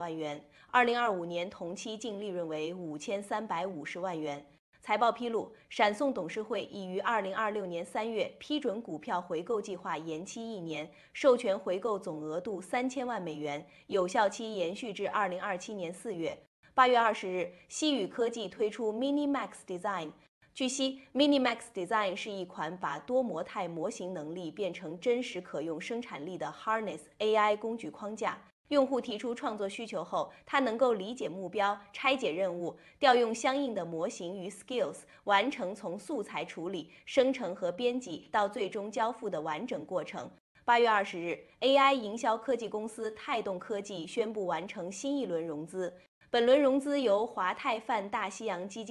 万元，2025年同期净利润为5350万元。财报披露，闪送董事会已于2026年3月批准股票回购计划延期1年，授权回购总额度3000万美元，有效期延续至2027年4月。8月20日，西宇科技推出 MiniMax Design。据悉 ，MiniMax Design 是一款把多模态模型能力变成真实可用生产力的 Harness AI 工具框架。用户提出创作需求后，它能够理解目标、拆解任务、调用相应的模型与 skills， 完成从素材处理、生成和编辑到最终交付的完整过程。8月20日 ，AI 营销科技公司泰动科技宣布完成新一轮融资。本轮融资由华泰泛大西洋基金